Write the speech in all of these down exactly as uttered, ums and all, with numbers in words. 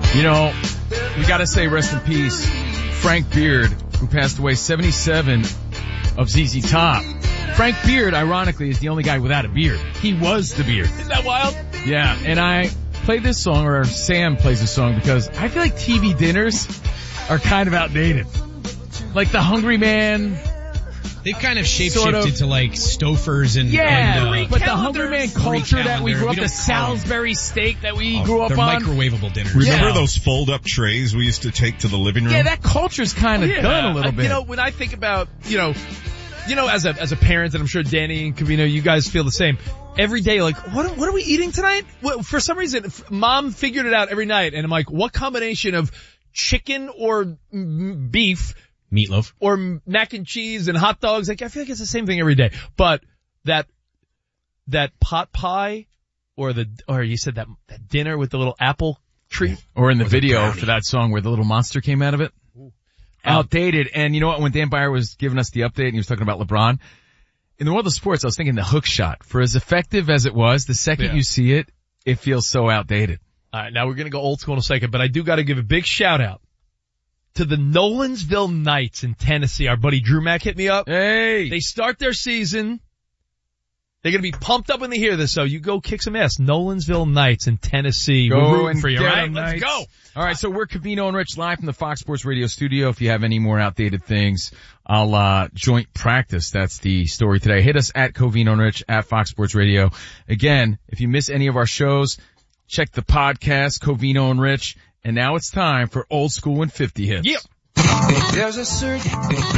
You know, we gotta say rest in peace, Frank Beard, who passed away seventy-seven of Z Z Top. Frank Beard, ironically, is the only guy without a beard. He was the beard. Isn't that wild? Yeah, and I played this song, or Sam plays this song, because I feel like T V dinners are kind of outdated. Like the Hungry Man. They've kind of shapeshifted Sort of. to like Stofers and, Yeah, and uh, but the Hungry Man culture that we calendar. grew We up, the don't call them. Salisbury steak that we Oh, grew up they're on. microwavable dinners. Remember Yeah. those fold-up trays we used to take to the living room? Yeah, that culture's kind of Yeah. done a little I- bit. You know, when I think about, you know, you know, as a, as a parent, and I'm sure Danny and Covino, you guys feel the same. Every day, like, what, what are we eating tonight? Well, for some reason, f- mom figured it out every night, and I'm like, what combination of chicken or mm, beef Meatloaf. or m- mac and cheese and hot dogs? Like, I feel like it's the same thing every day. But that, that pot pie, or the, or you said that, that dinner with the little apple treat. Or in the Or the video brownie. for that song where the little monster came out of it. Outdated. And you know what? When Dan Byer was giving us the update and he was talking about LeBron, in the world of sports, I was thinking the hook shot. For as effective as it was, the second Yeah. you see it, it feels so outdated. All right, now we're gonna go old school in a second, but I do gotta give a big shout out to the Nolensville Knights in Tennessee. Our buddy Drew Mack hit me up. Hey! They start their season. They're gonna be pumped up when they hear this, so you go kick some ass. Nolensville Knights in Tennessee. We're Go rooting and for you, get right? 'em, Let's Knights. go. All right, so we're Covino and Rich live from the Fox Sports Radio studio. If you have any more outdated things, I'll uh joint practice. That's the story today. Hit us at Covino and Rich at Fox Sports Radio. Again, if you miss any of our shows, check the podcast, Covino and Rich. And now it's time for Old School and fifty Hits. Yep. There's a certain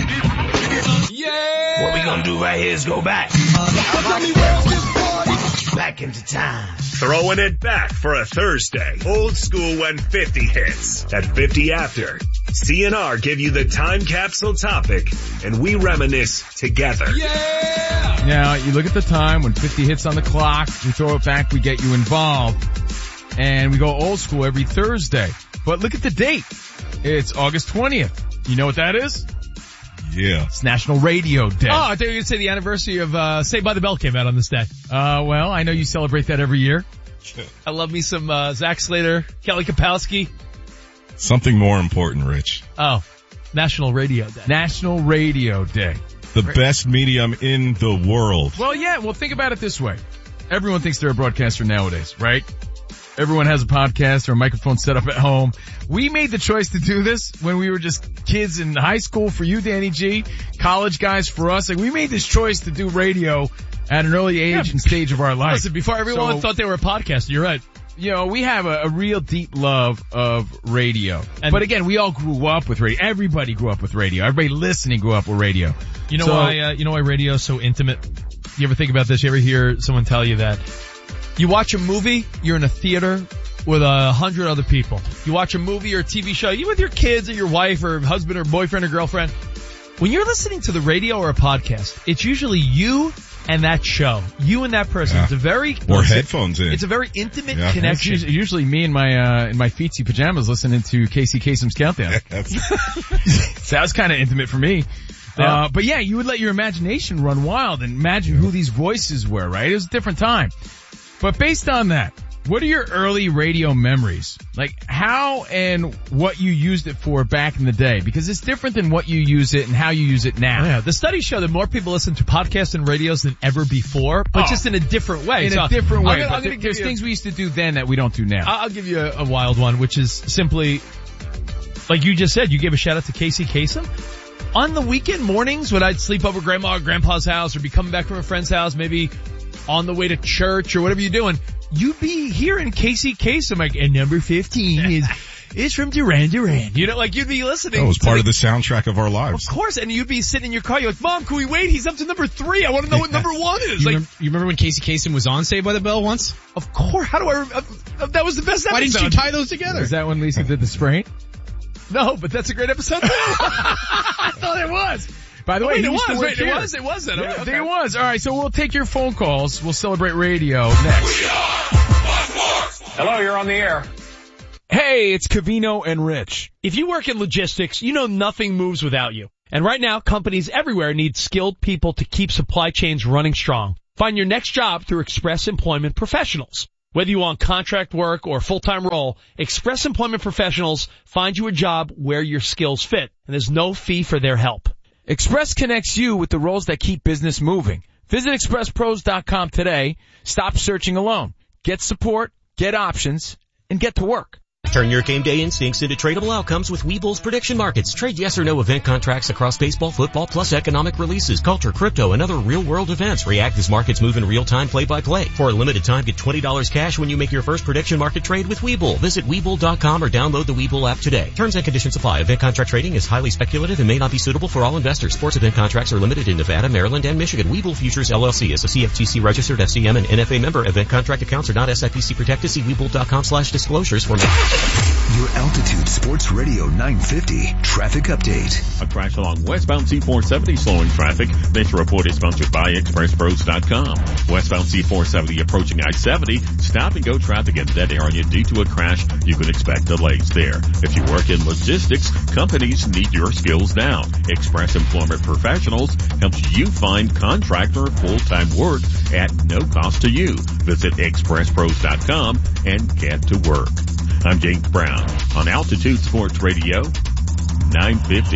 Yeah. what we gonna do right here is go back. Back into time. Throwing it back for a Thursday. Old School when fifty hits. At fifty after, C N R give you the time capsule topic, and we reminisce together. Yeah. Now, you look at the time when fifty hits on the clock, we throw it back, we get you involved, and we go old school every Thursday. But look at the date. It's August twentieth. You know what that is? Yeah. It's National Radio Day. Oh, I thought you were gonna say the anniversary of, uh, Saved by the Bell came out on this day. Uh, well, I know you celebrate that every year. I love me some, uh, Zach Slater, Kelly Kapowski. Something more important, Rich. Oh, National Radio Day. National Radio Day. The best medium in the world. Well, yeah, well, think about it this way. Everyone thinks they're a broadcaster nowadays, right? Everyone has a podcast or a microphone set up at home. We made the choice to do this when we were just kids in high school for you, Danny G, college guys for us. Like, we made this choice to do radio at an early age Yeah. and stage of our life. Listen, before everyone So, thought they were a podcaster, you're right. you know, we have a, a real deep love of radio. And- but again, we all grew up with radio. Everybody grew up with radio. Everybody listening grew up with radio. You know So- why, uh, you know why radio is so intimate? You ever think about this? You ever hear someone tell you that you watch a movie, you're in a theater with a hundred other people. You watch a movie or a T V show, you with your kids or your wife or husband or boyfriend or girlfriend. When you're listening to the radio or a podcast, it's usually you and that show. You and that person. Yeah. It's a very, Or headphones in. it's a very intimate Yeah. It's connection. usually, usually me in my, uh, in my feetsy pajamas listening to Casey Kasem's Countdown. That's, Sounds kind of intimate for me. Yeah. Uh, but yeah, you would let your imagination run wild and imagine who these voices were, right? It was a different time. But based on that, what are your early radio memories? Like how and what you used it for back in the day? Because it's different than what you use it and how you use it now. Yeah, the studies show that more people listen to podcasts and radios than ever before, but Oh. just in a different way. In So a different way. I'm gonna, But I'm gonna th- there's give you, things we used to do then that we don't do now. I'll give you a, a wild one, which is simply, like you just said, you gave a shout out to Casey Kasem. On the weekend mornings when I'd sleep over grandma or grandpa's house or be coming back from a friend's house, maybe on the way to church or whatever you're doing, you'd be hearing Casey Kasem like, and number fifteen is, is from Duran Duran. You know, like you'd be listening. that was to part the- of the soundtrack of our lives. Of course, and you'd be sitting in your car, you're like, Mom, can we wait? He's up to number three. I want to know what number one is. You, Like, remember, you remember when Casey Kasem was on Saved by the Bell once? of course, how do I, rem- uh, that was the best episode. Why didn't you tie those together? Is that when Lisa did the sprain? No, but that's a great episode. I thought it was. By the way, Wait, he it used to was. work Wait, it here. was. It was. It Yeah, I okay. think it was. All right, so we'll take your phone calls. We'll celebrate radio next. Hello, you're on the air. Hey, it's Covino and Rich. If you work in logistics, you know nothing moves without you. And right now, companies everywhere need skilled people to keep supply chains running strong. Find your next job through Express Employment Professionals. Whether you want contract work or full-time role, Express Employment Professionals find you a job where your skills fit, and there's no fee for their help. Express connects you with the roles that keep business moving. Visit express pros dot com today. Stop searching alone. Get support, get options, and get to work. Turn your game day instincts into tradable outcomes with Webull's prediction markets. Trade yes or no event contracts across baseball, football, plus economic releases, culture, crypto, and other real-world events. React as markets move in real time, play-by-play. For a limited time, get twenty dollars cash when you make your first prediction market trade with Webull. Visit Webull dot com or download the Webull app today. Terms and conditions apply. Event contract trading is highly speculative and may not be suitable for all investors. Sports event contracts are limited in Nevada, Maryland, and Michigan. Webull Futures, L L C is a C F T C-registered F C M and N F A member. Event contract accounts are not S I P C protected. See Webull dot com slash disclosures for more. Your Altitude Sports Radio nine fifty traffic update. A crash along westbound C four seventy slowing traffic. This report is sponsored by express pros dot com. Westbound C four seventy approaching I seventy. Stop and go traffic in that area due to a crash. You can expect delays there. If you work in logistics, companies need your skills now. Express Employment Professionals helps you find contractor full-time work at no cost to you. Visit express pros dot com and get to work. I'm James Brown on Altitude Sports Radio nine fifty.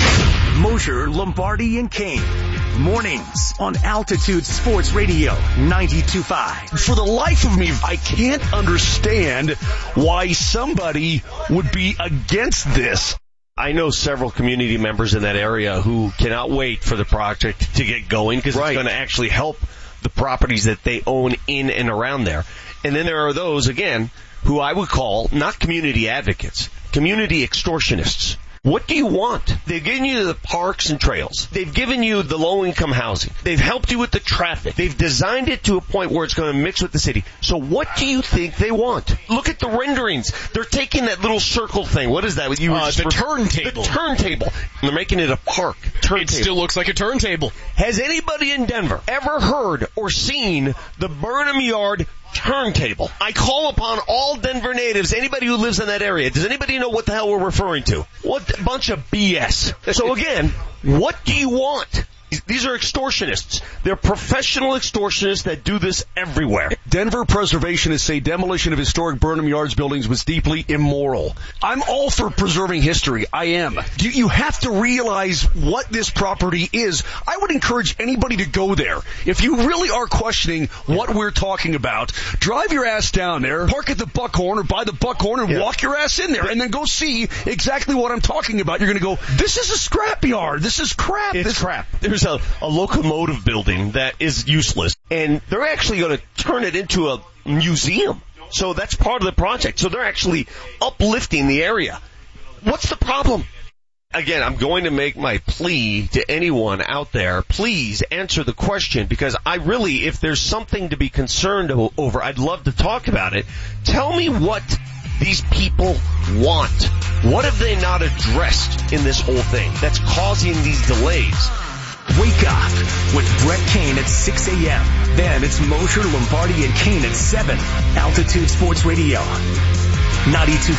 Mosher, Lombardi, and Kane. Mornings on Altitude Sports Radio ninety-two point five. For the life of me, I can't understand why somebody would be against this. I know several community members in that area who cannot wait for the project to get going because right. It's going to actually help the properties that they own in and around there. And then there are those, again, who I would call not community advocates, community extortionists. What do you want? They've given you the parks and trails. They've given you the low-income housing. They've helped you with the traffic. They've designed it to a point where it's going to mix with the city. So what do you think they want? Look at the renderings. They're taking that little circle thing. What is that? You uh, the turntable. The turntable. And they're making it a park. Turntable. It still looks like a turntable. Has anybody in Denver ever heard or seen the Burnham Yard turntable? I call upon all Denver natives, anybody who lives in that area. Does anybody know what the hell we're referring to? What a bunch of B S. So again, what do you want? These are extortionists. They're professional extortionists that do this everywhere. Denver preservationists say demolition of historic Burnham Yards buildings was deeply immoral. I'm all for preserving history. I am. You, you have to realize what this property is. I would encourage anybody to go there. If you really are questioning what we're talking about, drive your ass down there, park at the Buckhorn or by the Buckhorn and yeah. walk your ass in there and then go see exactly what I'm talking about. You're going to go, this is a scrapyard. This is crap. It's this crap. There's A, a locomotive building that is useless, and they're actually going to turn it into a museum. So that's part of the project. So they're actually uplifting the area. What's the problem? Again, I'm going to make my plea to anyone out there. Please answer the question, because I really, if there's something to be concerned over, I'd love to talk about it. Tell me what these people want. What have they not addressed in this whole thing that's causing these delays? Wake up with Brett Kane at six a.m. Then it's Mosher, Lombardi, and Kane at seven. Altitude Sports Radio ninety-two point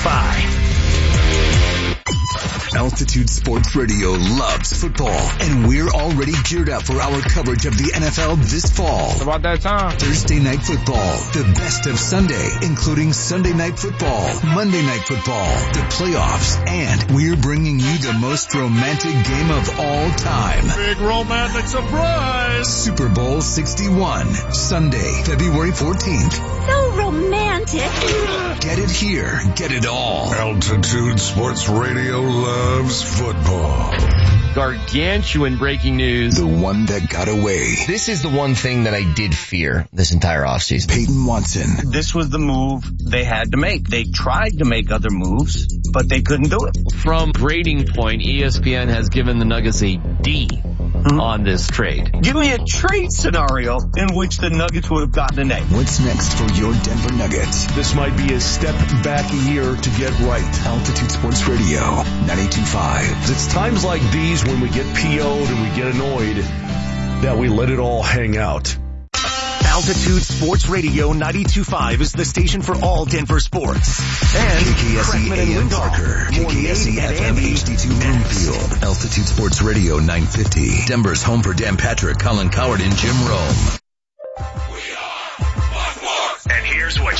five. Altitude Sports Radio loves football, and we're already geared up for our coverage of the N F L this fall. It's about that time. Thursday Night Football, the best of Sunday, including Sunday Night Football, Monday Night Football, the playoffs, and we're bringing you the most romantic game of all time. Big romantic surprise! Super Bowl sixty-one, Sunday, February fourteenth. So romantic. Get it here, get it all. Altitude Sports Radio loves football. Gargantuan breaking news. The one that got away. This is the one thing that I did fear this entire offseason. Peyton Watson. This was the move they had to make. They tried to make other moves, but they couldn't do it. From Grading Point, E S P N has given the Nuggets a D hmm? on this trade. Give me a trade scenario in which the Nuggets would have gotten an A. What's next for your Denver Nuggets? This might be a step back a year to get right. Altitude Sports Radio ninety-two point five. It's times like these when we get P O'd and we get annoyed that we let it all hang out. Altitude Sports Radio ninety-two point five is the station for all Denver sports. And K K S E A M Parker, K K S E F M H D two Broomfield, Altitude Sports Radio nine fifty. Denver's home for Dan Patrick, Colin Coward, and Jim Rome. And here's what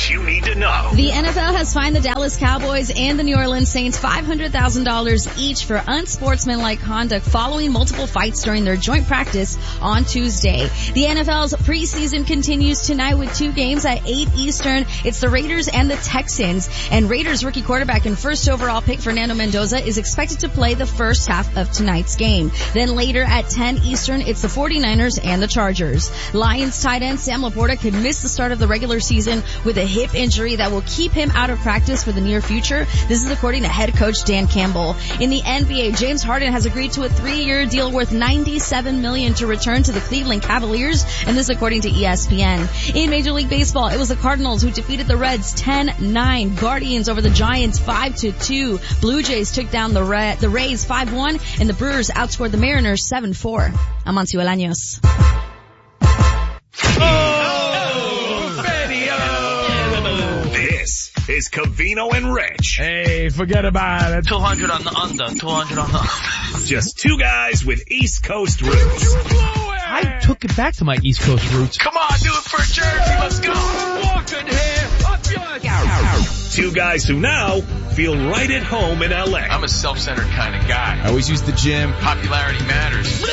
what you need to know. The N F L has fined the Dallas Cowboys and the New Orleans Saints five hundred thousand dollars each for unsportsmanlike conduct following multiple fights during their joint practice on Tuesday. The N F L's preseason continues tonight with two games at eight Eastern. It's the Raiders and the Texans. And Raiders rookie quarterback and first overall pick Fernando Mendoza is expected to play the first half of tonight's game. Then later at ten Eastern, it's the forty-niners and the Chargers. Lions tight end Sam Laporta could miss the start of the regular season with a hip injury that will keep him out of practice for the near future. This is according to head coach Dan Campbell. In the N B A, James Harden has agreed to a three-year deal worth ninety-seven million dollars to return to the Cleveland Cavaliers, and this according to E S P N. In Major League Baseball, it was the Cardinals who defeated the Reds ten nine. Guardians over the Giants five to two. Blue Jays took down the Ra- the Rays five one, and the Brewers outscored the Mariners seven four. I'm Amancio Bolaños. This is Covino and Rich. Hey, forget about it. two hundred on the under, two hundred on the under. Just two guys with East Coast roots. I took it back to my East Coast roots. Come on, do it for Jersey. Let's go. Walking here, up yours. Two guys who now feel right at home in L A. I'm a self-centered kind of guy. I always use the gym. Popularity matters.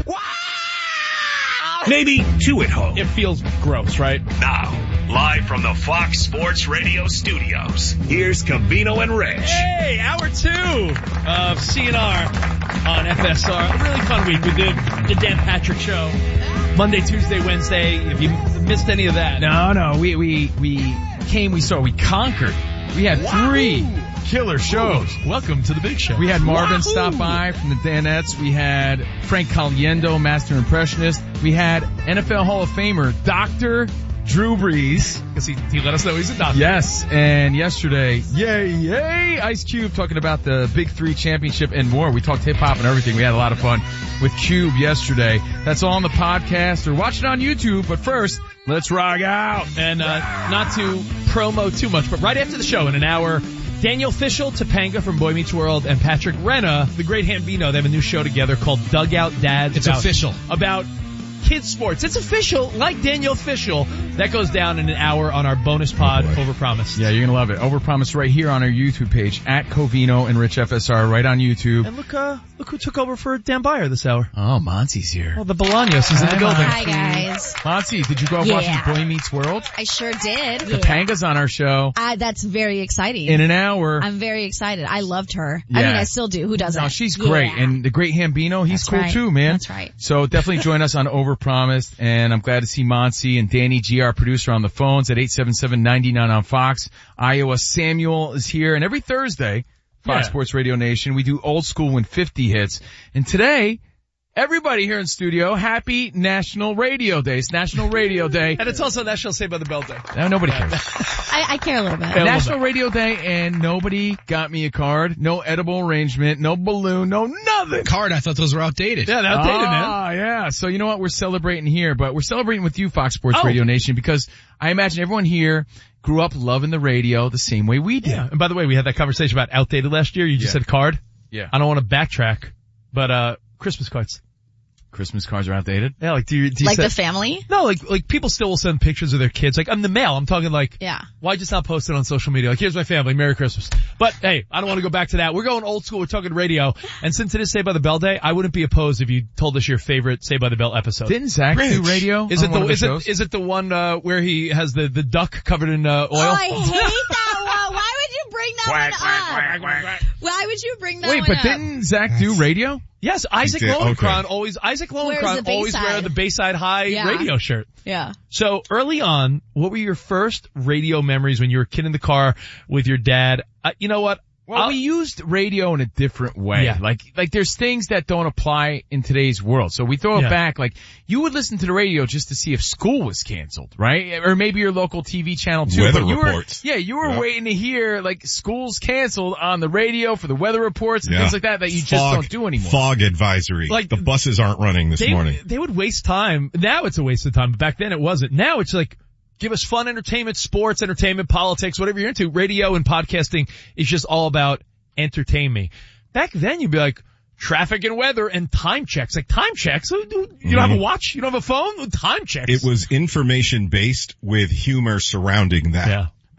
Maybe two at home. It feels gross, right? Now, live from the Fox Sports Radio studios, here's Covino and Rich. Hey, hour two of C N R on F S R. A really fun week. We did the Dan Patrick Show. Monday, Tuesday, Wednesday. If you missed any of that. No, no, we, we, we came, we saw, we conquered. We had wow. three killer shows. Welcome to the big show. We had Marvin Wahoo! stop by from the Danettes. We had Frank Caliendo, Master Impressionist. We had N F L Hall of Famer, Doctor Drew Brees. Because he, he let us know he's a doctor. Yes, and yesterday, yay, yay, Ice Cube talking about the Big Three Championship and more. We talked hip-hop and everything. We had a lot of fun with Cube yesterday. That's all on the podcast, or watch it on YouTube. But first, let's rock out. And uh not to promo too much, but right after the show in an hour, Daniel Fishel, Topanga from Boy Meets World, and Patrick Renna, the great Hambino, they have a new show together called Dugout Dads. It's about, official. About kids sports. It's official, like Daniel Fishel. That goes down in an hour on our bonus pod, oh Overpromised. Yeah, you're gonna love it. Overpromised right here on our YouTube page, at Covino and Rich F S R, right on YouTube. And look, uh, look who took over for Dan Byer this hour. Oh, Monty's here. Oh, the Bolaños is in the building. Hi, guys. Monty, did you go out Yeah. watching Boy Meets World? I sure did. Topanga's on our show. Uh, that's very exciting. In an hour. I'm very excited. I loved her. Yeah. I mean, I still do. Who doesn't? No, she's great. Yeah. And the great Hambino, he's That's cool right. too, man. That's right. So definitely join us on Overpromised. And I'm glad to see Monty and Danny G, our producer, on the phones at eight seven seven, nine nine on Fox. Iowa Samuel is here. And every Thursday, Fox Yeah. Sports Radio Nation, we do Old School when fifty hits. And today, everybody here in studio, happy National Radio Day. It's National Radio Day. And it's also National Saved by the Bell Day. No, nobody cares. I, I care a little bit. Yeah, a National little bit. Radio Day, and nobody got me a card. No edible arrangement, no balloon, no nothing. Card, I thought those were outdated. Yeah, they're outdated, man. Ah, yeah. So you know what? We're celebrating here, but we're celebrating with you, Fox Sports Oh. Radio Nation, because I imagine everyone here grew up loving the radio the same way we did. Yeah. And by the way, we had that conversation about outdated last year. You just Yeah. said card. Yeah. I don't want to backtrack, but uh Christmas cards. Christmas cards are outdated. Yeah, like do you, do you Like send, the family? No, like like people still will send pictures of their kids. Like I'm the mail. I'm talking like Yeah. why just not post it on social media? Like here's my family, Merry Christmas. But hey, I don't want to go back to that. We're going old school. We're talking radio. And since it is Saved by the Bell Day, I wouldn't be opposed if you told us your favorite Saved by the Bell episode. Didn't Zach do radio? Is it on one the of the is shows? it is it the one uh where he has the the duck covered in uh, oil? Oh, I hate that one. Why would you bring that Quack, one quack, up? quack, quack, quack. Why would you bring that Wait, one but up? didn't Zach do radio? Yes, Isaac did, Lowenkron okay. always Isaac Wears Lowenkron the always wear Bayside. the Bayside High Yeah. radio shirt. Yeah. So early on, what were your first radio memories when you were a kid in the car with your dad? Uh, you know what? Well, I'll- we used radio in a different way. Yeah. Like, like there's things that don't apply in today's world. So we throw it Yeah. back, like, you would listen to the radio just to see if school was canceled, right? Or maybe your local T V channel too. Weather but you reports. Were, yeah, you were Yeah. waiting to hear, like, school's canceled on the radio for the weather reports and Yeah. things like that that you just Fog- don't do anymore. Fog advisory. Like- the buses aren't running this they, morning. they would waste time. Now it's a waste of time, but back then it wasn't. Now it's like, give us fun entertainment, sports, entertainment, politics, whatever you're into. Radio and podcasting is just all about entertain me. Back then you'd be like, traffic and weather and time checks. Like time checks? You don't have a watch? You don't have a phone? Time checks. It was information based with humor surrounding that. Yeah.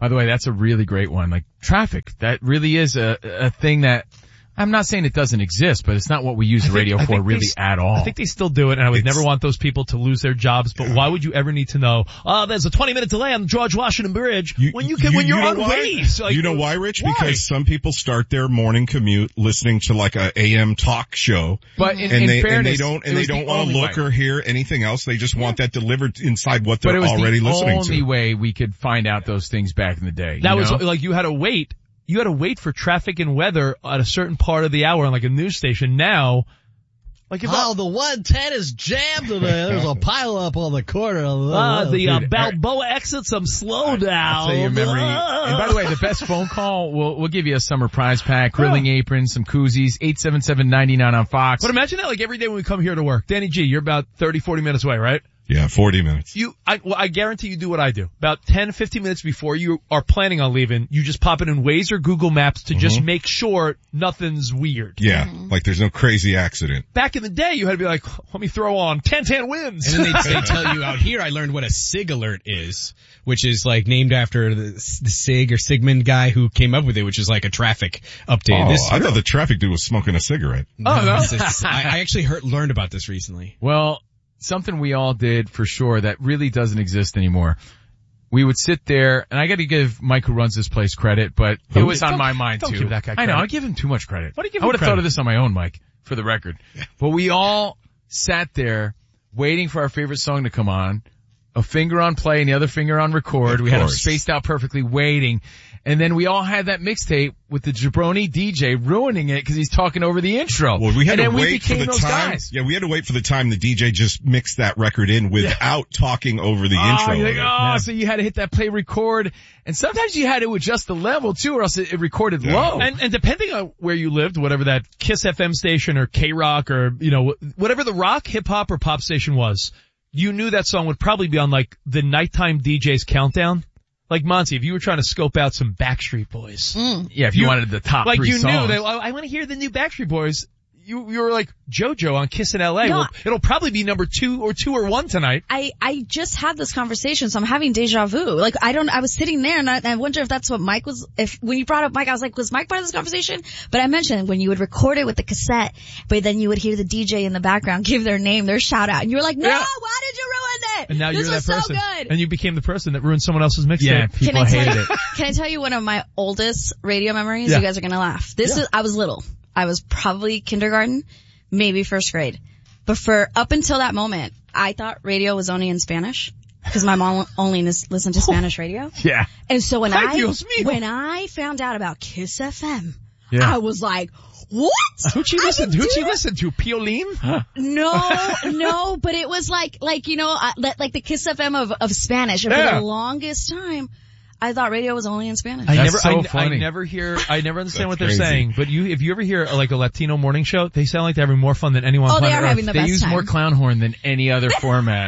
By the way, that's a really great one. Like traffic, that really is a, a thing that I'm not saying it doesn't exist, but it's not what we use the radio for really they, at all. I think they still do it, and I would It's, never want those people to lose their jobs. But why would you ever need to know? Oh, there's a twenty minute delay on the George Washington Bridge You, when you can when you're know on why? Waze. Like, you know why, Rich? why? Because some people start their morning commute listening to like a A M talk show, But in, and in they fairness, and they don't it and they was the don't want to only look way. or hear anything else. They just want that delivered inside what But they're it was already the listening only to. way we could find out those things back in the day. That you was know? like you had to wait. You had to wait for traffic and weather at a certain part of the hour on like a news station. Now, like if oh, the one ten is jammed today. There's a pile up on the corner. uh, the uh, Dude, Balboa exit some slow down. I'll tell you your memory. And by the way, the best phone call, we'll, we'll give you a summer prize pack, grilling apron, some koozies, eight seven seven, nine nine on Fox. But imagine that like every day when we come here to work. Danny G, you're about thirty, forty minutes away, right? Yeah, forty minutes. You, I, well, I guarantee you do what I do. About ten, fifteen minutes before you are planning on leaving, you just pop it in Waze or Google Maps to just Mhm. make sure nothing's weird. Yeah, like there's no crazy accident. Back in the day, you had to be like, let me throw on ten ten wins. And then they, they tell you out here, I learned what a SIG alert is, which is like named after the, the SIG or Sigmund guy who came up with it, which is like a traffic update. Oh, this, I thought the traffic dude was smoking a cigarette. Oh, no. this is- I, I actually heard, learned about this recently. Well, something we all did for sure that really doesn't exist anymore. We would sit there, and I got to give Mike who runs this place credit, but it was on Don't- my mind don't too. give that guy I know, credit. I give him too much credit. Why do you give I him would have credit? thought of this on my own, Mike, for the record. But we all sat there waiting for our favorite song to come on, a finger on play and the other finger on record. Of We had them course. spaced out perfectly, waiting. And then we all had that mixtape with the jabroni D J ruining it because he's talking over the intro. Well, we had and to then we wait for became the those time. guys. Yeah, we had to wait for the time the D J just mixed that record in without talking over the Oh, intro. you're like, of it. oh, so you had to hit that play record. And sometimes you had to adjust the level too, or else it, it recorded Yeah. low. And, and depending on where you lived, whatever that Kiss F M station or K-Rock or, you know, whatever the rock, hip hop or pop station was, you knew that song would probably be on like the nighttime D J's countdown. Like Monty, if you were trying to scope out some Backstreet Boys. Mm. Yeah, if you, wanted the top like three you songs. knew that, oh, I want to hear the new Backstreet Boys. You, you were like JoJo on Kiss in L A. No. Well, it'll probably be number two or two or one tonight. I, I just had this conversation, so I'm having deja vu. Like, I don't, I was sitting there and I, I wonder if that's what Mike was, if, when you brought up Mike, I was like, was Mike part of this conversation? But I mentioned when you would record it with the cassette, but then you would hear the D J in the background give their name, their shout out, and you were like, no, Yeah. why did you ruin it? And now this you're that was person. so good. And you became the person that ruined someone else's mixtape. Yeah, Can people I tell hated you, it. can I tell you one of my oldest radio memories? Yeah. You guys are gonna laugh. This Yeah. is, I was little. I was probably kindergarten, maybe first grade. But for up until that moment, I thought radio was only in Spanish. Because my mom only lis- listened to Spanish radio. Yeah. And so when Ay, I, Dios mío. when I found out about Kiss F M, Yeah. I was like, what? Who'd she I listen can to? Who'd do she it? listen to? Piolín? No, no, but it was like, like, you know, uh, like like the Kiss F M of, of Spanish. And Yeah. for the longest time, I thought radio was only in Spanish. I That's never, so I, funny. I never hear, I never understand That's what they're crazy. saying. But you, if you ever hear like a Latino morning show, they sound like they're having more fun than anyone on Oh, they planet are Earth. having the They best use time. more clown horn than any other format.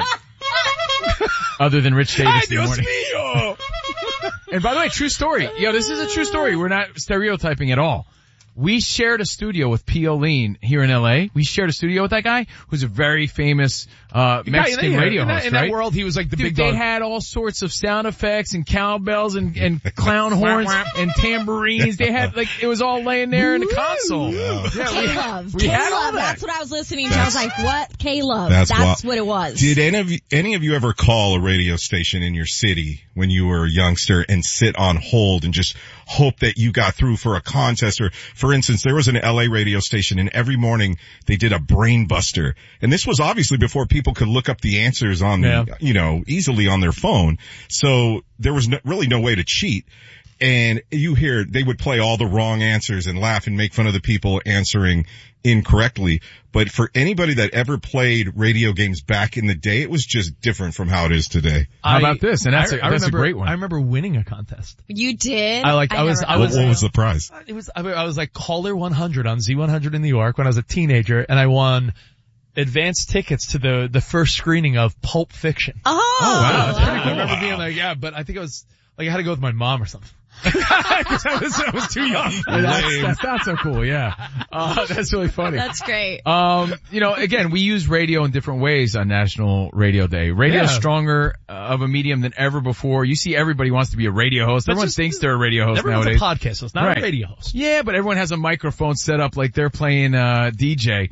Other than Rich Davis Ay, in the Dios morning. mío. And by the way, true story. Yo, this is a true story. We're not stereotyping at all. We shared a studio with Piolín here in L A. We shared a studio with that guy who's a very famous, uh, Mexican Yeah, radio in that, host, in right? that world, he was like the Dude, big they dog. had all sorts of sound effects and cowbells and, and clown horns and tambourines. They had, like, it was all laying there in the console. Yeah, we, K-Love. we had all K-Love. that. That's what I was listening to. I was like, what? K-Love. That's That's, why- what it was. Did any of you, any of you ever call a radio station in your city when you were a youngster and sit on hold and just hope that you got through for a contest? Or, for instance, there was an L A radio station and every morning they did a brain buster. And this was obviously before people could look up the answers on, Yeah. you know, easily on their phone. So there was no, really no way to cheat. And you hear they would play all the wrong answers and laugh and make fun of the people answering incorrectly. But for anybody that ever played radio games back in the day, it was just different from how it is today. How about this? And that's, I, a, I that's remember, a great one. I remember winning a contest. You did? I like, I, was, never I got was, What, what was the prize? it was, I I was like caller one hundred on Z one hundred in New York when I was a teenager, and I won advanced tickets to the, the first screening of Pulp Fiction. Oh, wow, that's pretty I cool. remember being like, yeah, but I think it was, like I had to go with my mom or something. I, was, I was too young. Yeah, that's, that's not so cool, yeah. Uh, that's really funny. That's great. Um, you know, again, we use radio in different ways on National Radio Day. Radio is Yeah. stronger uh, of a medium than ever before. You see everybody wants to be a radio host. That's Everyone just- thinks they're a radio host Everyone's nowadays. a podcast host, not Right. a radio host. Yeah, but everyone has a microphone set up like they're playing uh D J.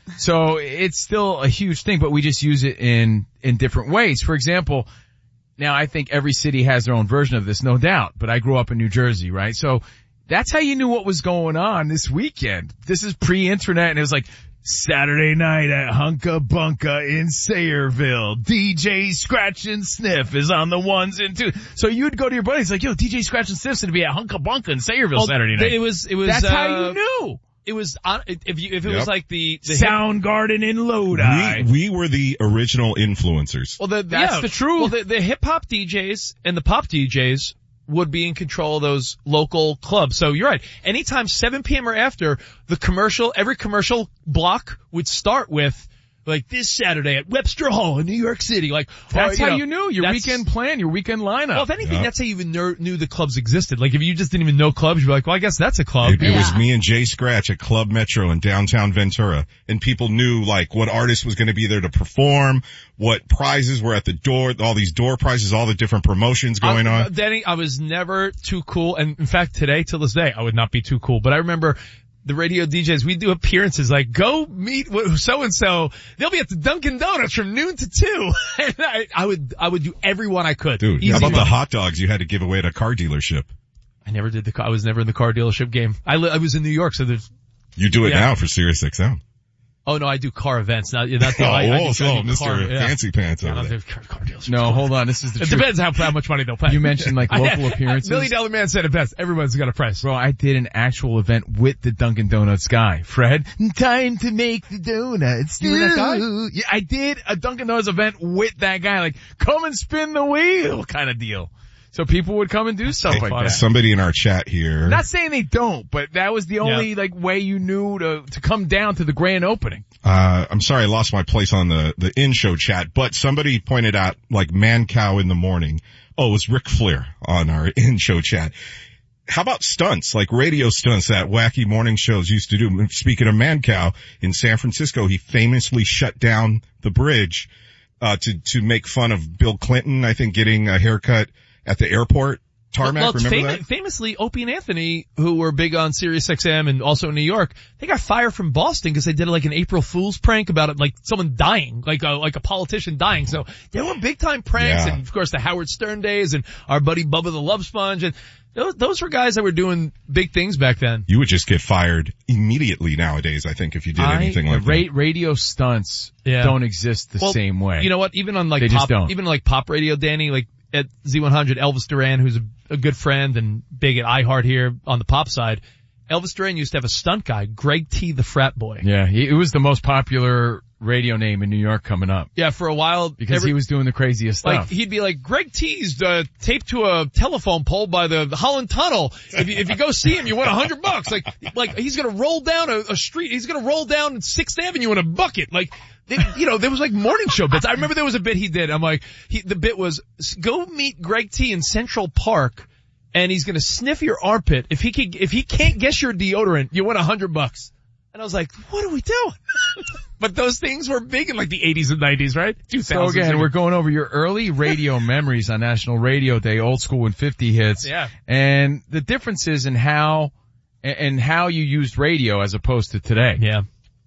So it's still a huge thing, but we just use it in in different ways. For example, now I think every city has their own version of this, no doubt, but I grew up in New Jersey, right? So that's how you knew what was going on this weekend. This is pre-internet, and it was like Saturday night at Hunka Bunka in Sayreville. D J Scratch and Sniff is on the ones and twos. So you'd go to your buddies like, yo, D J Scratch and Sniff's gonna be at Hunka Bunka in Sayreville Well, Saturday night. It was, it was, That's uh, how you knew. It was on, if you, if it Yep. was like the, the Soundgarden in Lodi. We, we were the original influencers. Well, the, That's yeah, the truth. Well, the, the hip hop D Js and the pop D Js would be in control of those local clubs. So you're right. Anytime seven p.m. or after, the commercial, every commercial block would start with, like, this Saturday at Webster Hall in New York City. Like, That's or, how know, you knew your that's- weekend plan, your weekend lineup. Well, if anything, Yep. that's how you even knew, knew the clubs existed. Like, if you just didn't even know clubs, you'd be like, well, I guess that's a club. It, it was Yeah. me and Jay Scratch at Club Metro in downtown Ventura, and people knew like what artist was going to be there to perform, what prizes were at the door, all these door prizes, all the different promotions going I, on. Danny, I was never too cool. And in fact, today, till this day, I would not be too cool. But I remember the radio D Js, we do appearances like, go meet so and so. They'll be at the Dunkin' Donuts from noon to two. And I, I would, I would do every one I could. Dude, Easy how about money. the hot dogs you had to give away at a car dealership? I never did the car. I was never in the car dealership game. I, li- I was in New York, so there's, You do it Yeah. now for Sirius X M. oh no, I do car events. Not, not the, Oh, I, I whoa, do, so I do Mister car, yeah. Fancy Pants Yeah, over not there. the car, car dealership. No, hold on. This is the It truth. depends how, how much money they'll pay. You mentioned like local appearances. Million Dollar Man said it best. Everyone's got a price. Bro, I did an actual event with the Dunkin' Donuts guy, Fred. Time to make the donuts. You were that guy? Ooh. Yeah, I did a Dunkin' Donuts event with that guy, like, come and spin the wheel kind of deal. So people would come and do stuff like that. Somebody in our chat here. Not saying they don't, but that was the only like way you knew to to come down to the grand opening. Uh, I'm sorry I lost my place on the, the in-show chat, but somebody pointed out like man cow in the morning. Oh, it was Ric Flair on our in-show chat. How about stunts, like radio stunts that wacky morning shows used to do? Speaking of man cow, in San Francisco, he famously shut down the bridge, uh, to, to make fun of Bill Clinton, I think, getting a haircut at the airport. Tarmac, well, well, remember fam- that? famously, Opie and Anthony, who were big on Sirius X M and also in New York, they got fired from Boston because they did like an April Fool's prank about it, like someone dying, like a, like a politician dying. So there were big time pranks, Yeah. and of course the Howard Stern days, and our buddy Bubba the Love Sponge, and those, those were guys that were doing big things back then. You would just get fired immediately nowadays, I think, if you did I- anything like ra- that. Radio stunts Yeah. don't exist the Well, same way. You know what? Even on like They just pop, don't. even like pop radio, Danny, like at Z one hundred, Elvis Duran, who's a, a good friend and big at iHeart here on the pop side. Elvis Duran used to have a stunt guy, Greg T, the frat boy. Yeah, he, it was the most popular radio name in New York coming up. Yeah, for a while. Because every- he was doing the craziest Like, stuff. he'd be like, Greg T's, uh, taped to a telephone pole by the Holland Tunnel. If you, if you go see him, you win a hundred bucks. Like, like, he's gonna roll down a, a street, he's gonna roll down sixth Avenue in a bucket. Like, they, you know, there was like morning show bits. I remember there was a bit he did. I'm like, he, the bit was, go meet Greg T in Central Park, and he's gonna sniff your armpit. If he can, if he can't guess your deodorant, you win a hundred bucks. And I was like, what are we doing? But those things were big in like the eighties and nineties, right? two thousands. So again, we're going over your early radio memories on National Radio Day, old school and fifty hits. Yeah. And the differences in how, and how you used radio as opposed to today. Yeah.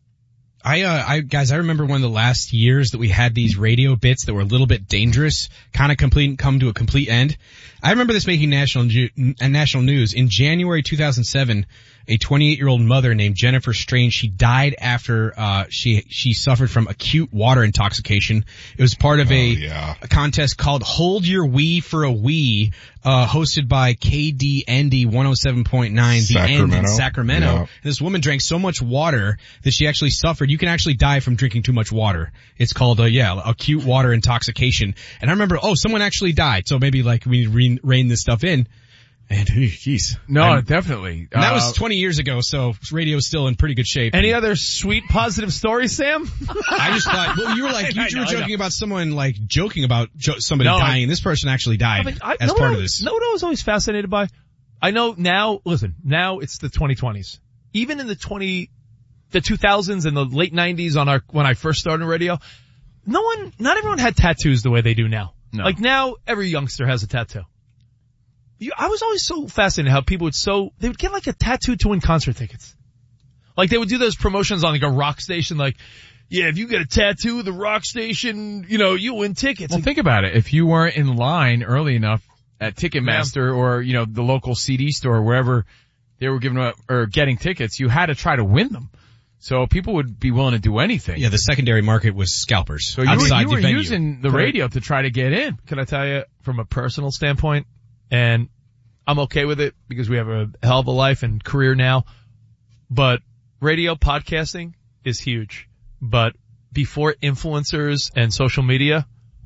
I, uh, I, guys, I remember one of the last years that we had these radio bits that were a little bit dangerous, kind of complete, come to a complete end. I remember this making national, ju- uh, national news. In January two thousand seven, a twenty-eight-year-old mother named Jennifer Strange, she died after, uh, she, she suffered from acute water intoxication. It was part of Oh, a, yeah. a contest called Hold Your Wee for a Wee, uh, hosted by K D N D one oh seven point nine, The End in Sacramento. Sacramento. Yeah. This woman drank so much water that she actually suffered. You can actually die from drinking too much water. It's called, uh, yeah, acute water intoxication. And I remember, oh, someone actually died. So maybe like we rein, rein this stuff in. And, jeez. No, I'm- definitely. and that Uh, was twenty years ago, so radio's still in pretty good shape. Any other sweet positive stories, Sam? I just thought, well, you were like, you, I you know, were I know. joking about someone like joking about jo- somebody No, I- dying. This person actually died I mean, I, as know part what of I- this. know what I was always fascinated by? I know now, listen, now it's the twenty twenties. Even in the twenty, the two thousands and the late nineties on our, when I first started radio, no one, not everyone had tattoos the way they do now. No. Like now, every youngster has a tattoo. You, I was always so fascinated how people would so, they would get like a tattoo to win concert tickets. Like they would do those promotions on like a rock station, like, yeah, if you get a tattoo of the rock station, you know, you win tickets. Well, think about it. If you weren't in line early enough at Ticketmaster or, you know, the local C D store or wherever they were giving up or getting tickets, you had to try to win them. So people would be willing to do anything. Yeah, the secondary market was scalpers. So you outside were, you the were venue. using the radio to try to get in. Can I tell you from a personal standpoint, and I'm okay with it because we have a hell of a life and career now, but radio podcasting is huge. But before influencers and social media,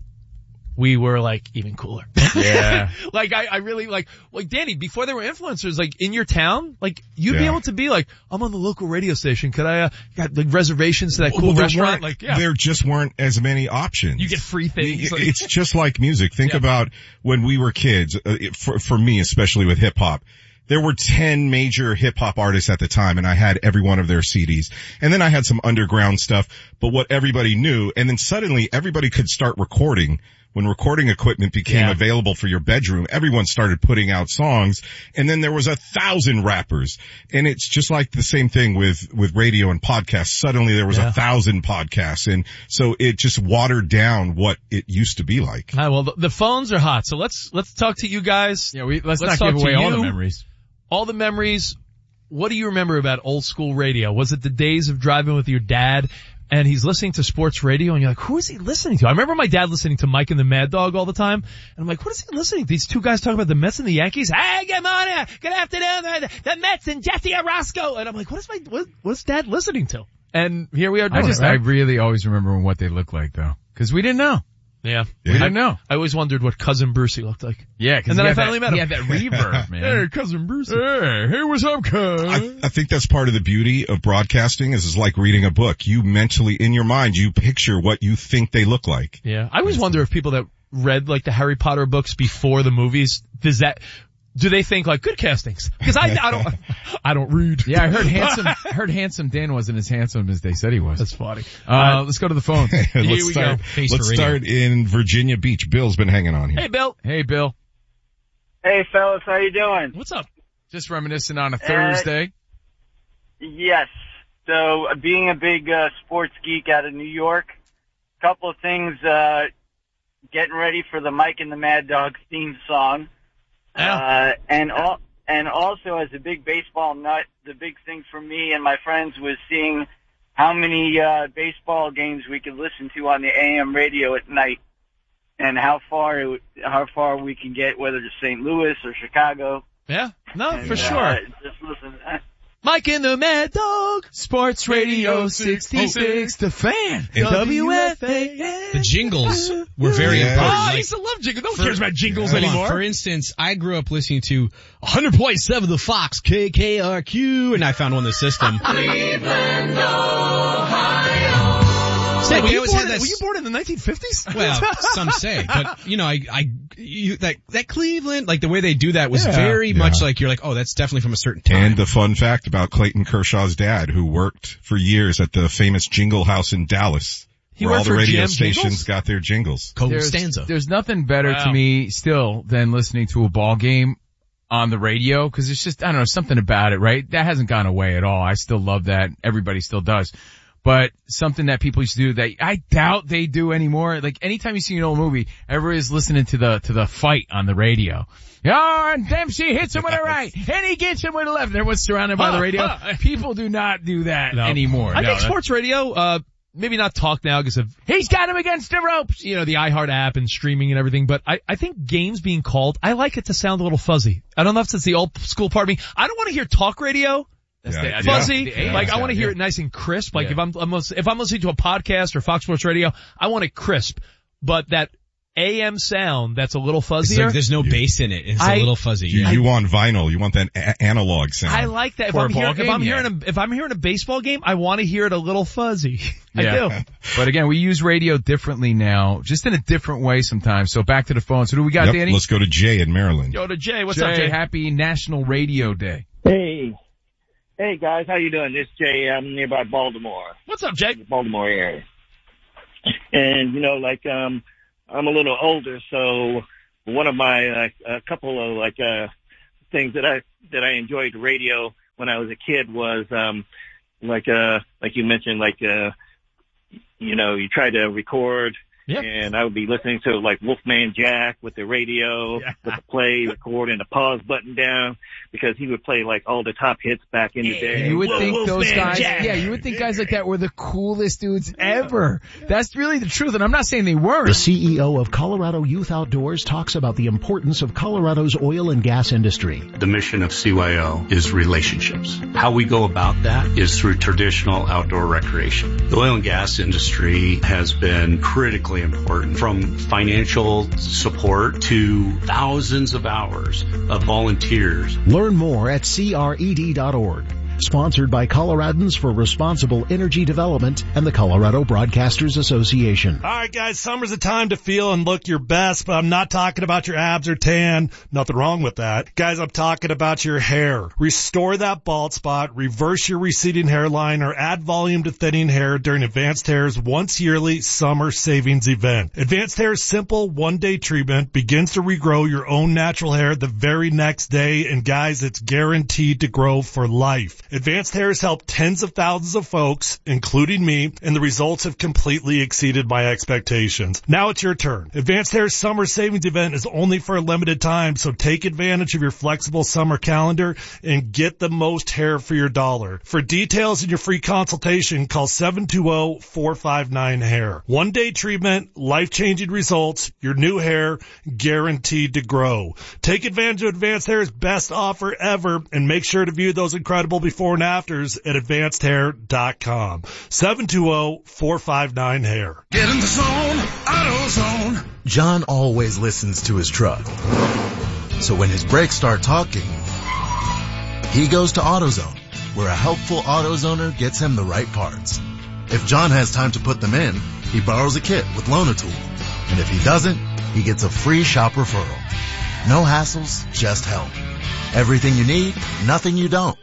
we were like even cooler. Yeah. Like I, I really like, like Danny, before there were influencers, like in your town, like you'd be Yeah. able to be like, I'm on the local radio station. Could I, uh, got like reservations to that cool Well, there restaurant? weren't- Like, yeah. There just weren't as many options. You get free things. Like- It's just like music. Think Yeah. about when we were kids, uh, it- for, for me, especially with hip hop. There were ten major hip hop artists at the time and I had every one of their C Ds. And then I had some underground stuff, but what everybody knew, and then suddenly everybody could start recording. When recording equipment became Yeah. available for your bedroom, everyone started putting out songs, and then there was a thousand rappers. And it's just like the same thing with, with radio and podcasts. Suddenly there was Yeah. a thousand podcasts, and so it just watered down what it used to be like. All right, well, the, the phones are hot, so let's let's talk to you guys. Yeah, we, let's, Let's not talk give to away all you. the memories. All the memories. What do you remember about old school radio? Was it the days of driving with your dad and he's listening to sports radio and you're like, who is he listening to? I remember my dad listening to Mike and the Mad Dog all the time. And I'm like, what is he listening to? These two guys talking about the Mets and the Yankees. Hey, good morning. Good afternoon. The, the Mets and Jesse Orosco. And I'm like, what is my, what, what's dad listening to? And here we are doing I just, it, right? I really always remember what they looked like though. Cause we didn't know. Yeah. We didn't know. I always wondered what Cousin Brucey looked like. Yeah, cause And then he I had finally that, met him. he had that reverb, man. Hey, Cousin Brucey. Hey, hey, what's up, cuz? I, I think that's part of the beauty of broadcasting is it's like reading a book. You mentally, in your mind, you picture what you think they look like. Yeah. I always wonder if people that read like the Harry Potter books before the movies, does that, do they think like good castings? Because I, I don't, I don't read. Yeah, I heard handsome, heard handsome Dan wasn't as handsome as they said he was. That's funny. Uh, let's go to the phone. let's Here we start, go. Face let's for radio. start in Virginia Beach. Bill's been hanging on here. Hey, Bill. Hey, Bill. Hey, fellas, how you doing? What's up? Just reminiscing on a Thursday. Yes. So, uh, being a big uh, sports geek out of New York, a couple of things, uh, getting ready for the Mike and the Mad Dog theme song. Uh, and al- and also as a big baseball nut, the big thing for me and my friends was seeing how many uh, baseball games we could listen to on the A M radio at night, and how far it would, how far we can get, whether to Saint Louis or Chicago. Yeah, no, And, for uh, sure. Just listen. Uh, Mike and the Mad Dog. Sports Radio sixty-six, the fan. W F A N. The jingles were very Yeah. important. Oh, I Like, used to love jingles. No one for- cares about jingles hold on. anymore. For instance, I grew up listening to one hundred point seven The Fox, K K R Q, and I found one in the system. Cleveland, Ohio. So Wait, were, we you always born had in, that. were you born in the nineteen fifties? Well, some say, but you know, I, I, you, that, that Cleveland, like the way they do that was Yeah. very Yeah. much like you're like, oh, that's definitely from a certain time. And the fun fact about Clayton Kershaw's dad, who worked for years at the famous Jingle House in Dallas, He where all worked the for radio Jam stations Jingles? got their jingles. Cole There's, Stanza. there's nothing better Wow. to me still than listening to a ball game on the radio because it's just, I don't know, something about it, right? That hasn't gone away at all. I still love that. Everybody still does. But something that people used to do that I doubt they do anymore. Like anytime you see an old movie, everybody's listening to the, to the fight on the radio. Oh, and Dempsey hits him with a right, and he gets him with a left. And everyone's surrounded by the radio. People do not do that No. anymore. I No, think that- sports radio, uh, maybe not talk now because of, He's got him against the ropes. you know, the iHeart app and streaming and everything, but I, I think games being called, I like it to sound a little fuzzy. I don't know if it's the old school part of me. I don't want to hear talk radio. That's Yeah. the- Fuzzy, the A M like I want to sound, hear yeah. it nice and crisp. Like Yeah. if I'm, I'm lis- if I'm listening to a podcast or Fox Sports Radio, I want it crisp. But that A M sound that's a little It's fuzzier. like there's no bass in it. It's I- a little fuzzy. You, yeah. you want vinyl. You want that a- analog sound. I like that. If For a I'm, ball hearing, if game, I'm yeah. hearing a, if I'm hearing a baseball game, I want to hear it a little fuzzy. I Yeah. do. But again, we use radio differently now, just in a different way sometimes. So back to the phone. So who do we got, Yep, Danny? let's go to Jay in Maryland. Yo to Jay, what's Jay, up, Jay? happy National Radio Day. Hey. Hey guys, how you doing? This is Jay. I'm nearby Baltimore. What's up, Jay? Baltimore area. And you know, like um I'm a little older, so one of my uh, a couple of like uh things that I that I enjoyed the radio when I was a kid was um like uh like you mentioned like uh you know, you try to record. Yep. And I would be listening to like Wolfman Jack with the radio, Yeah. with the play, record, and the pause button down, because he would play like all the top hits back in the day. You would So- think those Wolfman guys, Jack. yeah, you would think guys like that were the coolest dudes ever. That's really the truth, and I'm not saying they weren't. The C E O of Colorado Youth Outdoors talks about the importance of Colorado's oil and gas industry. The mission of C Y O is relationships. How we go about that is through traditional outdoor recreation. The oil and gas industry has been critically important, from financial support to thousands of hours of volunteers. Learn more at C R E D dot org. Sponsored by Coloradans for Responsible Energy Development and the Colorado Broadcasters Association. All right, guys, summer's a time to feel and look your best, but I'm not talking about your abs or tan. Nothing wrong with that. Guys, I'm talking about your hair. Restore that bald spot, reverse your receding hairline, or add volume to thinning hair during Advanced Hair's once yearly summer savings event. Advanced Hair's simple one-day treatment begins to regrow your own natural hair the very next day, and guys, it's guaranteed to grow for life. Advanced Hair has helped tens of thousands of folks, including me, and the results have completely exceeded my expectations. Now it's your turn. Advanced Hair's summer savings event is only for a limited time, so take advantage of your flexible summer calendar and get the most hair for your dollar. For details and your free consultation, call seven two zero, four five nine, hair. One day treatment, life-changing results, your new hair guaranteed to grow. Take advantage of Advanced Hair's best offer ever, and make sure to view those incredible before and afters at advanced hair dot com. seven two zero, four five nine, hair. Get in the zone, AutoZone. John always listens to his truck. So when his brakes start talking, he goes to AutoZone, where a helpful AutoZoner gets him the right parts. If John has time to put them in, he borrows a kit with Loan-A-Tool. And if he doesn't, he gets a free shop referral. No hassles, just help. Everything you need, nothing you don't.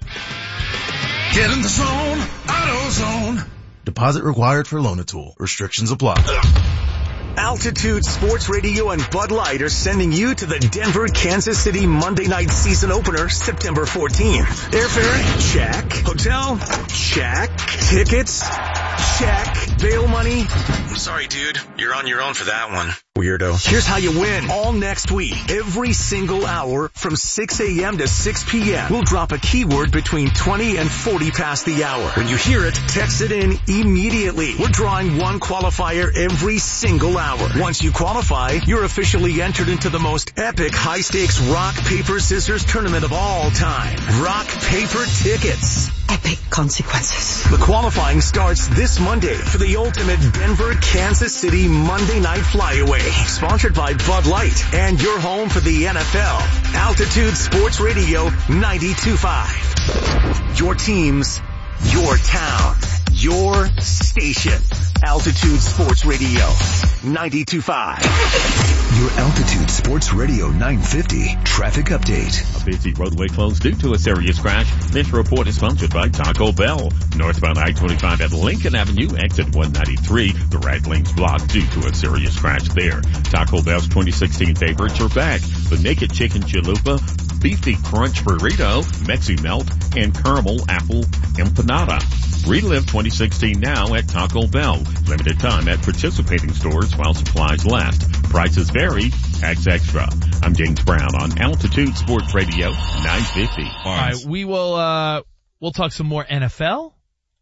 Get in the zone, AutoZone. Deposit required for Loan-A-Tool. Restrictions apply. Altitude Sports Radio and Bud Light are sending you to the Denver, Kansas City Monday night season opener September fourteenth. Airfare? Check. Hotel? Check. Tickets? Check. Bail money? I'm sorry, dude. You're on your own for that one. Weirdo. Here's how you win. All next week, every single hour from six a.m. to six p.m. We'll drop a keyword between twenty and forty past the hour. When you hear it, text it in immediately. We're drawing one qualifier every single hour. Once you qualify, you're officially entered into the most epic high-stakes rock, paper, scissors tournament of all time. Rock, paper, tickets. Epic consequences. The qualifying starts this Monday for the ultimate Denver, Kansas City Monday night flyaway. Sponsored by Bud Light and your home for the N F L. Altitude Sports Radio ninety-two point five. Your teams, your town, your station. Altitude Sports Radio ninety-two point five. Your Altitude Sports Radio nine fifty traffic update. A busy roadway closed due to a serious crash. This report is sponsored by Taco Bell. Northbound I twenty-five at Lincoln Avenue, exit one ninety-three. The right lane's blocked due to a serious crash there. Taco Bell's twenty sixteen favorites are back. The Naked Chicken Chalupa, Beefy Crunch Burrito, Mexi Melt, and Caramel Apple Empanada. Relive twenty sixteen now at Taco Bell. Limited time at participating stores while supplies last. Prices vary. Tax extra. I'm James Brown on Altitude Sports Radio nine fifty. All right, we will, uh, we'll talk some more N F L.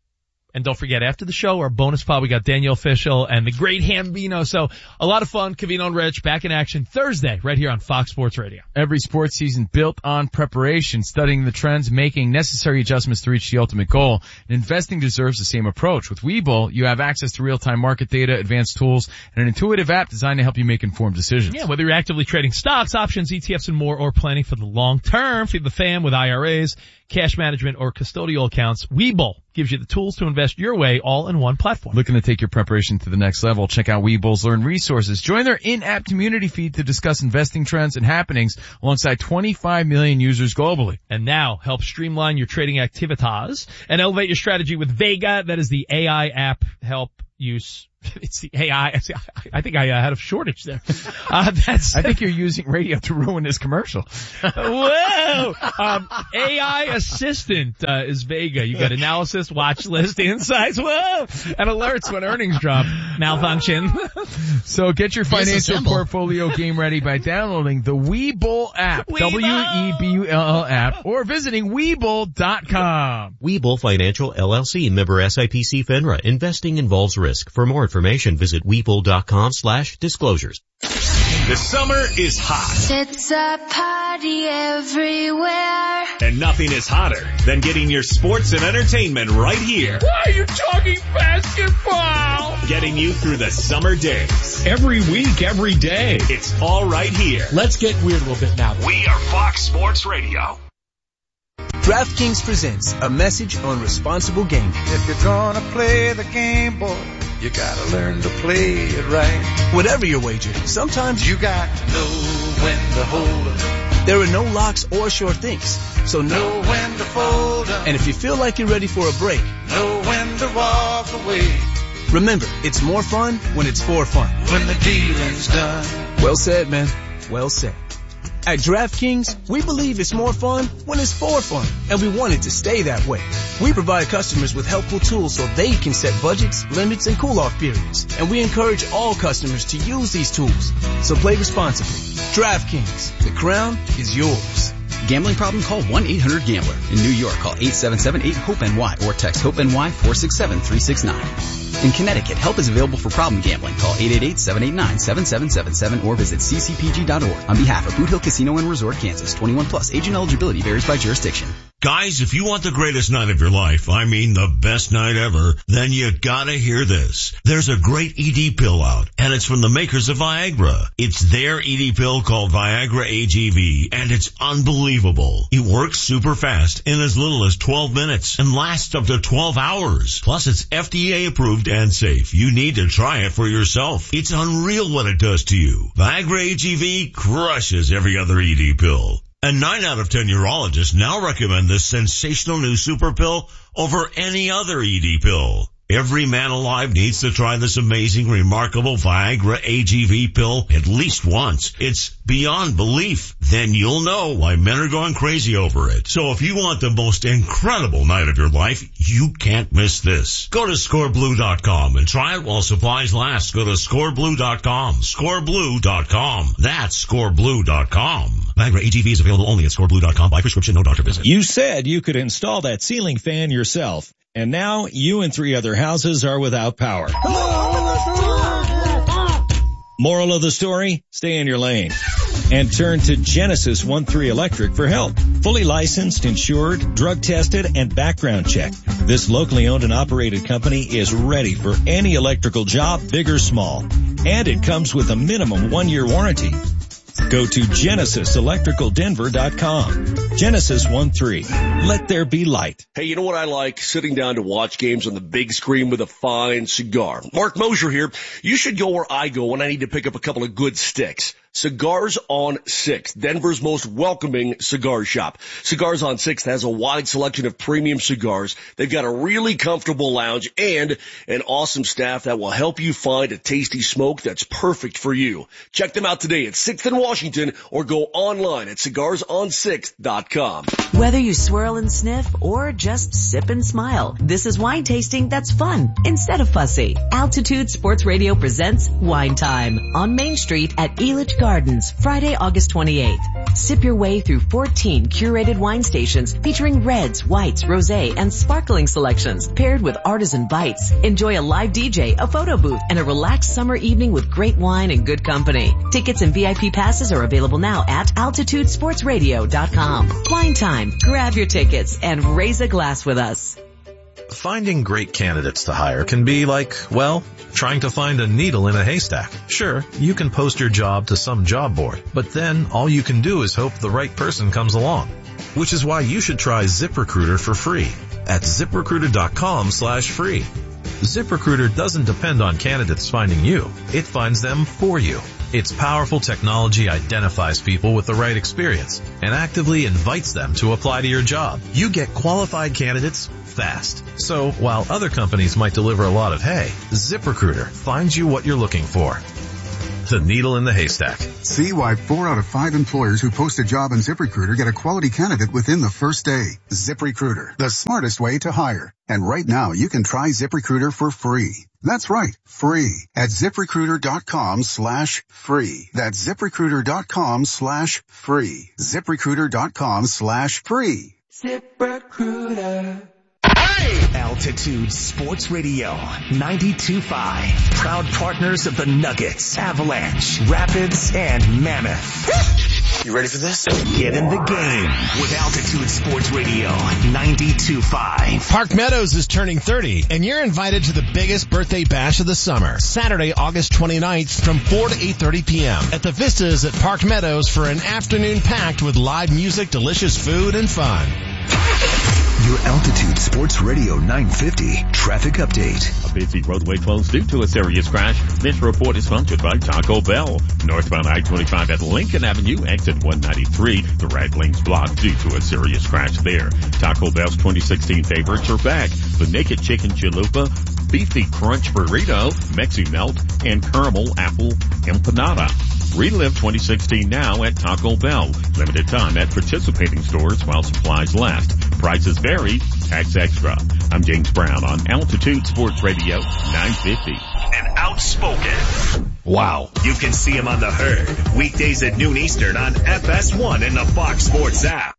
And don't forget, after the show, our bonus pod, we got Danielle Fishel and the great Hambino. So a lot of fun. Covino and Rich back in action Thursday right here on Fox Sports Radio. Every sports season built on preparation, studying the trends, making necessary adjustments to reach the ultimate goal. And investing deserves the same approach. With Webull, you have access to real-time market data, advanced tools, and an intuitive app designed to help you make informed decisions. Yeah, whether you're actively trading stocks, options, E T Fs, and more, or planning for the long term, feed the fam with I R As, cash management, or custodial accounts, Webull gives you the tools to invest your way all in one platform. Looking to take your preparation to the next level? Check out Webull's Learn Resources. Join their in-app community feed to discuss investing trends and happenings alongside twenty-five million users globally. And now help streamline your trading activities and elevate your strategy with Vega. That is the A I app help use. It's the A I. I think I uh, had a shortage there. Uh, that's. I think you're using radio to ruin this commercial. Whoa! Um, A I assistant uh, is Vega. You got analysis, watch list, insights, whoa, and alerts when earnings drop. Malfunction. So get your financial portfolio game ready by downloading the Webull app, Webull! W E B U L L app, or visiting Webull dot com. Webull Financial L L C, member S I P C FINRA. Investing involves risk. For more information, visit Webull dot com slash disclosures. The summer is hot. It's a party everywhere. And nothing is hotter than getting your sports and entertainment right here. Why are you talking basketball? Getting you through the summer days. Every week, every day. It's all right here. Let's get weird a little bit now. We are Fox Sports Radio. DraftKings presents a message on responsible gaming. If you're gonna play the game, boy, you gotta learn to play it right. Whatever your wager, sometimes you got to know when to hold up. There are no locks or sure things, so know, know when to fold up. And if you feel like you're ready for a break, know when to walk away. Remember, it's more fun when it's for fun. When the dealing's done. Well said, man. Well said. At DraftKings, we believe it's more fun when it's for fun, and we want it to stay that way. We provide customers with helpful tools so they can set budgets, limits, and cool-off periods, and we encourage all customers to use these tools. So play responsibly. DraftKings, the crown is yours. Gambling problem? Call one eight hundred gambler. In New York, call eight seven seven eight hope N Y or text HOPE-NY four six seven three six nine. In Connecticut, help is available for problem gambling. Call eight eight eight seven eight nine seven seven seven seven or visit c c p g dot org. On behalf of Boot Hill Casino and Resort, Kansas, twenty-one plus. Agent eligibility varies by jurisdiction. Guys, if you want the greatest night of your life, I mean the best night ever, then you gotta hear this. There's a great E D pill out, and it's from the makers of Viagra. It's their E D pill called Viagra A G V, and it's unbelievable. It works super fast in as little as twelve minutes and lasts up to twelve hours. Plus, it's F D A approved and safe. You need to try it for yourself. It's unreal what it does to you. Viagra A G V crushes every other E D pill. And nine out of ten urologists now recommend this sensational new super pill over any other E D pill. Every man alive needs to try this amazing, remarkable Viagra A G V pill at least once. It's beyond belief. Then you'll know why men are going crazy over it. So if you want the most incredible night of your life, you can't miss this. Go to score blue dot com and try it while supplies last. Go to score blue dot com. score blue dot com. That's score blue dot com. Viagra A G V is available only at score blue dot com by prescription, no doctor visit. You said you could install that ceiling fan yourself. And now you and three other houses are without power. Moral of the story? Stay in your lane. And turn to Genesis one three Electric for help. Fully licensed, insured, drug tested, and background checked. This locally owned and operated company is ready for any electrical job, big or small. And it comes with a minimum one-year warranty. Go to genesis electrical denver dot com. Genesis one three. Let there be light. Hey, you know what I like? Sitting down to watch games on the big screen with a fine cigar. Mark Mosher here. You should go where I go when I need to pick up a couple of good sticks. Cigars on sixth, Denver's most welcoming cigar shop. Cigars on sixth has a wide selection of premium cigars. They've got a really comfortable lounge and an awesome staff that will help you find a tasty smoke that's perfect for you. Check them out today at sixth and Washington or go online at cigars on sixth dot com. Whether you swirl and sniff or just sip and smile, this is wine tasting that's fun instead of fussy. Altitude Sports Radio presents Wine Time on Main Street at Elitch Gardens, Friday, August twenty-eighth. Sip your way through fourteen curated wine stations featuring reds, whites, rosé, and sparkling selections paired with artisan bites. Enjoy a live D J, a photo booth, and a relaxed summer evening with great wine and good company. Tickets and V I P passes are available now at altitude sports radio dot com. Wine time. Grab your tickets and raise a glass with us. Finding great candidates to hire can be like, well, trying to find a needle in a haystack. Sure, you can post your job to some job board, but then all you can do is hope the right person comes along. Which is why you should try ZipRecruiter for free at ZipRecruiter.com slash free. ZipRecruiter doesn't depend on candidates finding you. It finds them for you. Its powerful technology identifies people with the right experience and actively invites them to apply to your job. You get qualified candidates fast. So while other companies might deliver a lot of hay, ZipRecruiter finds you what you're looking for. The needle in the haystack. See why four out of five employers who post a job on ZipRecruiter get a quality candidate within the first day. ZipRecruiter, the smartest way to hire. And right now you can try ZipRecruiter for free. That's right, free at ZipRecruiter.com slash free. That's ZipRecruiter.com slash free. ZipRecruiter.com slash free. ZipRecruiter. Altitude Sports Radio ninety-two point five. Proud partners of the Nuggets, Avalanche, Rapids, and Mammoth. You ready for this? Get in the game with Altitude Sports Radio ninety-two point five. Park Meadows is turning thirty, and you're invited to the biggest birthday bash of the summer. Saturday, August twenty-ninth from four to eight thirty p.m. at the Vistas at Park Meadows for an afternoon packed with live music, delicious food, and fun. Your Altitude Sports Radio nine fifty traffic update. A busy roadway closed due to a serious crash. This report is sponsored by Taco Bell. Northbound I twenty-five at Lincoln Avenue, exit one ninety-three. The right lane's blocked due to a serious crash there. Taco Bell's twenty sixteen favorites are back. The Naked Chicken Chalupa, Beefy Crunch Burrito, Mexi Melt, and Caramel Apple Empanada. Relive twenty sixteen now at Taco Bell. Limited time at participating stores while supplies last. Prices vary. Tax extra. I'm James Brown on Altitude Sports Radio nine fifty. And outspoken. Wow. You can see him on The Herd. Weekdays at noon Eastern on F S one and the Fox Sports app.